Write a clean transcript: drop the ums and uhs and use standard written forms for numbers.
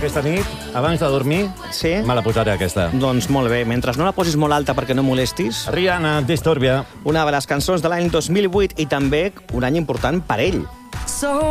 aquesta nit, abans de dormir, Sí? me la posaré aquesta. Doncs molt bé, mentre no la posis molt alta perquè no molestis, Rihanna, Disturbia. una de les cançons de l'any 2008 i també un any important per ell.